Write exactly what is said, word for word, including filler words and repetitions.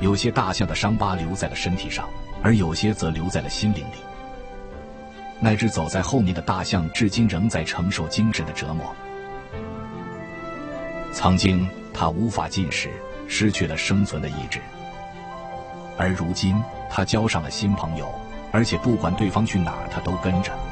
有些大象的伤疤留在了身体上，而有些则留在了心灵里。那只走在后面的大象至今仍在承受精神的折磨。曾经它无法进食，失去了生存的意志，而如今它交上了新朋友，而且不管对方去哪儿，它都跟着。